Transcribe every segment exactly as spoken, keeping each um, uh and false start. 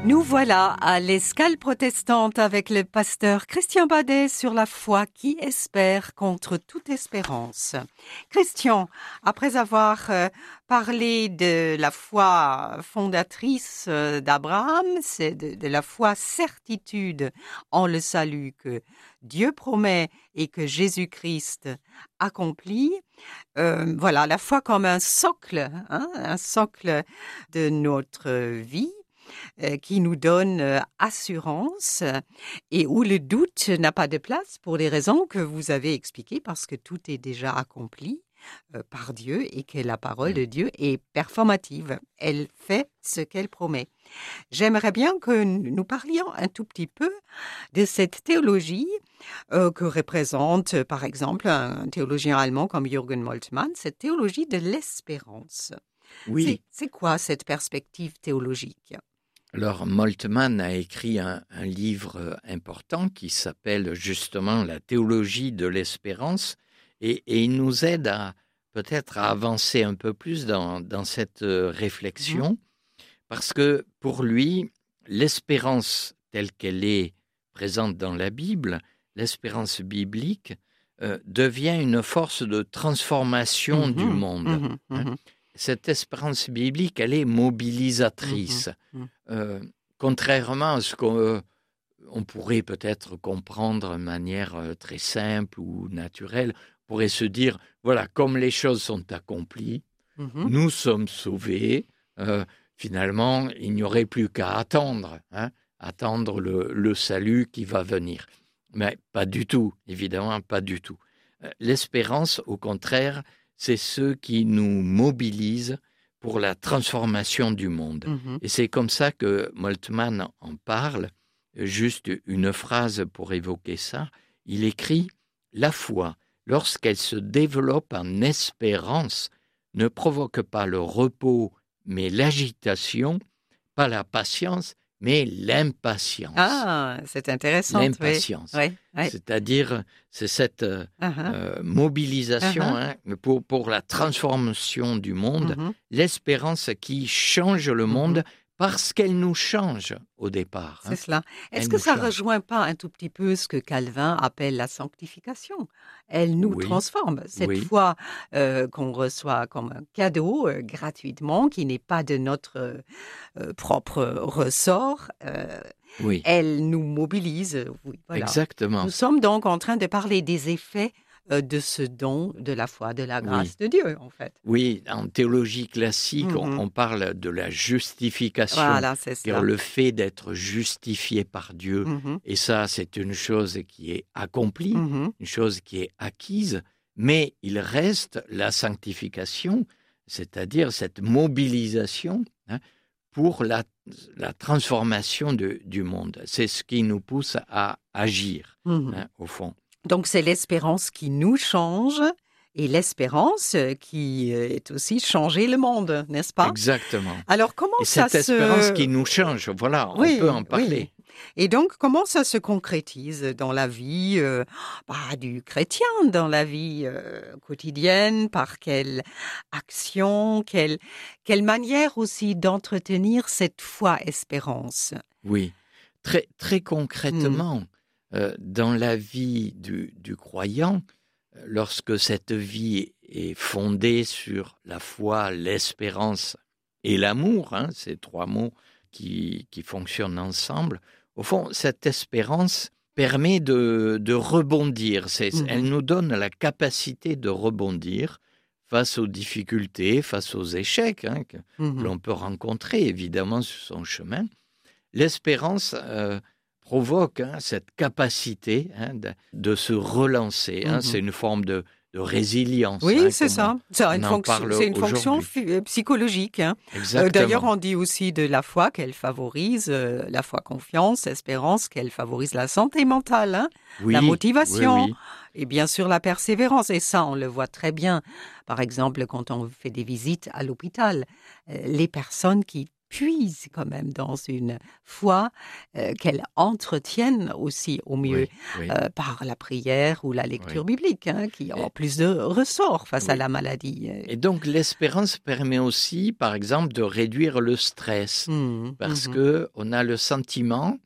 Nous voilà à l'Escale protestante avec le pasteur Christian Badet sur la foi qui espère contre toute espérance. Christian, après avoir euh, parlé de la foi fondatrice euh, d'Abraham, c'est de, de la foi certitude en le salut que Dieu promet et que Jésus-Christ accomplit, euh, voilà, la foi comme un socle, hein, un socle de notre vie, euh, qui nous donne euh, assurance et où le doute n'a pas de place pour les raisons que vous avez expliquées, parce que tout est déjà accompli euh, par Dieu et que la parole de Dieu est performative. Elle fait ce qu'elle promet. J'aimerais bien que nous parlions un tout petit peu de cette théologie euh, que représente, euh, par exemple, un théologien allemand comme Jürgen Moltmann, cette théologie de l'espérance. Oui. C'est, c'est quoi cette perspective théologique ? Alors, Moltmann a écrit un, un livre important qui s'appelle justement La théologie de l'espérance et, et il nous aide à peut-être à avancer un peu plus dans, dans cette réflexion mmh. parce que pour lui, l'espérance telle qu'elle est présente dans la Bible, l'espérance biblique, euh, devient une force de transformation mmh. du monde. Mmh. Hein. Cette espérance biblique, elle est mobilisatrice. Mmh, mmh. Euh, contrairement à ce qu'on euh, on pourrait peut-être comprendre de manière euh, très simple ou naturelle, on pourrait se dire, voilà, comme les choses sont accomplies, mmh. nous sommes sauvés, euh, finalement, il n'y aurait plus qu'à attendre, hein, attendre le, le salut qui va venir. Mais pas du tout, évidemment, pas du tout. Euh, l'espérance, au contraire, c'est ce qui nous mobilise pour la transformation du monde. Mmh. Et c'est comme ça que Moltmann en parle. Juste une phrase pour évoquer ça. Il écrit « La foi, lorsqu'elle se développe en espérance, ne provoque pas le repos, mais l'agitation, pas la patience, mais l'impatience. » Ah, c'est intéressant. L'impatience. Oui, oui. C'est-à-dire, c'est cette euh, uh-huh. euh, mobilisation uh-huh. hein, pour, pour la transformation du monde, uh-huh. l'espérance qui change le monde uh-huh. parce qu'elle nous change au départ. C'est hein. cela. Est-ce Elle que ça ne change. rejoint pas un tout petit peu ce que Calvin appelle la sanctification ? Elle nous oui. transforme. Cette oui. foi euh, qu'on reçoit comme un cadeau euh, gratuitement, qui n'est pas de notre euh, propre ressort, euh, oui. elle nous mobilise. Oui, voilà. Exactement. Nous sommes donc en train de parler des effets euh, de ce don de la foi, de la grâce oui. de Dieu, en fait. Oui, en théologie classique, mm-hmm. on, on parle de la justification, voilà, c'est c'est-à-dire le fait d'être justifié par Dieu. Mm-hmm. Et ça, c'est une chose qui est accomplie, mm-hmm. une chose qui est acquise, mais il reste la sanctification, c'est-à-dire cette mobilisation hein, pour la, la transformation de, du monde. C'est ce qui nous pousse à agir, mm-hmm. hein, au fond. Donc, c'est l'espérance qui nous change et l'espérance qui est aussi changer le monde, n'est-ce pas ? Exactement. Alors, comment et ça cette se... espérance qui nous change, voilà, oui, on peut en parler. Oui. Et donc, comment ça se concrétise dans la vie euh, bah, du chrétien, dans la vie euh, quotidienne, par quelle action, quelle, quelle manière aussi d'entretenir cette foi-espérance ? Oui, très, très concrètement, mmh. euh, dans la vie du, du croyant, lorsque cette vie est fondée sur la foi, l'espérance et l'amour, hein, ces trois mots qui, qui fonctionnent ensemble, au fond, cette espérance permet de, de rebondir. C'est, mmh. Elle nous donne la capacité de rebondir face aux difficultés, face aux échecs hein, que, mmh. que l'on peut rencontrer, évidemment, sur son chemin. L'espérance euh, provoque hein, cette capacité hein, de, de se relancer. Hein, mmh. C'est une forme de, de résilience. Oui, hein, c'est ça. C'est une, fonction, c'est une fonction f- psychologique. Hein. Exactement. Euh, d'ailleurs, on dit aussi de la foi qu'elle favorise euh, la foi confiance, espérance, qu'elle favorise la santé mentale, hein, oui, la motivation oui, oui. et bien sûr la persévérance. Et ça, on le voit très bien. Par exemple, quand on fait des visites à l'hôpital, euh, les personnes qui puise quand même dans une foi euh, qu'elle entretienne aussi au mieux Oui, oui, euh, par la prière ou la lecture oui. biblique, hein, qui Et, ont plus de ressort face à oui. la maladie. Et donc l'espérance permet aussi, par exemple, de réduire le stress, Mhm, parce mhm, que on a le sentiment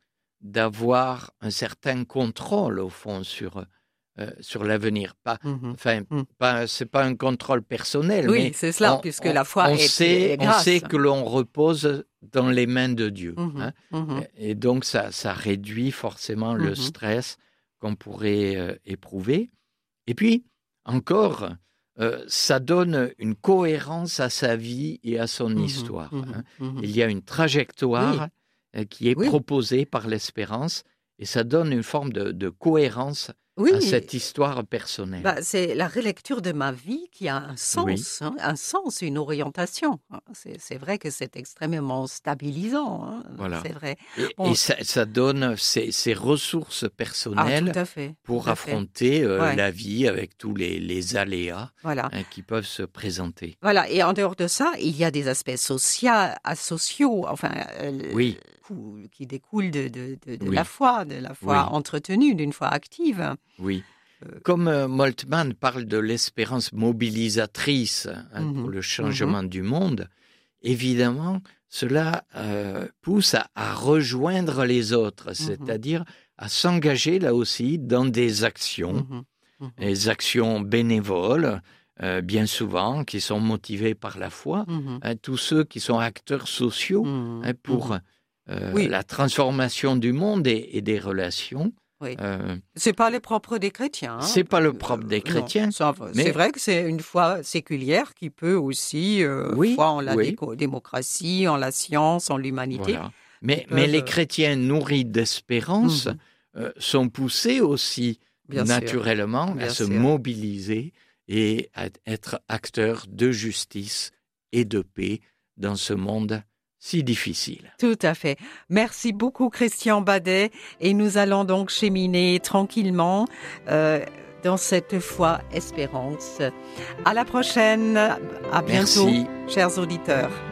d'avoir un certain contrôle au fond sur euh, sur l'avenir. Pas, mhm, enfin, mhm. pas, c'est pas un contrôle personnel, Oui, mais c'est cela, on, puisque on, la foi on est, sait, est on sait grâce. que l'on repose dans les mains de Dieu, Mhm, hein. mhm, Et donc ça, ça réduit forcément le mhm, stress qu'on pourrait euh, éprouver. Et puis, encore, euh, ça donne une cohérence à sa vie et à son mhm, histoire, hein. mhm, mhm. Il y a une trajectoire Oui, euh, qui est oui, proposée par l'espérance et ça donne une forme de, de cohérence à oui. cette histoire personnelle. Bah, c'est la relecture de ma vie qui a un Oui. sens, hein, un sens, une orientation, hein. C'est c'est vrai que c'est extrêmement stabilisant, hein, Voilà. c'est vrai. Et, et Bon, ça, ça donne ces, ces ressources ah, tout personnelles à fait, tout pour à fait. affronter euh, Ouais, la vie avec tous les, les aléas voilà. hein, qui peuvent se présenter. Voilà, et en dehors de ça, il y a des aspects socia ah, sociaux, enfin, heu, Oui, cou qui découlent de de de de la oui, foi, de la foi oui, entretenue, d'une foi active. oui. Heu, Comme euh, Moltmann parle de l'espérance mobilisatrice hein, mmh pour mh. le Mmh. changement du monde, évidemment, cela euh, pousse à, à rejoindre les autres, Mmh. c'est-à-dire à s'engager là aussi dans des actions, Mmh. Mmh. des actions bénévoles, euh, bien souvent, qui sont motivées par la foi. Mmh. Hein, tous ceux qui sont acteurs sociaux Mmh. hein, Mmh. pour euh, Oui, la transformation du monde et, et des relations. oui. Euh, C'est pas le propre des chrétiens, hein, c'est pas le heu, propre des non, chrétiens, ça v c'est mais vrai que c'est une foi séculière qui peut aussi, heu, oui, foi en la oui, déco démocratie, en la science, en l'humanité, voilà. qui Mais, mais peuvent, les heu chrétiens nourris d'espérance mmh. euh, sont poussés aussi Bien sûr, naturellement à bien se sûr. mobiliser et à être acteurs de justice et de paix dans ce monde si difficile. Tout à fait. Merci beaucoup Christian Badet et nous allons donc cheminer tranquillement euh, dans cette foi espérance. À la prochaine, à bientôt, Merci. chers auditeurs.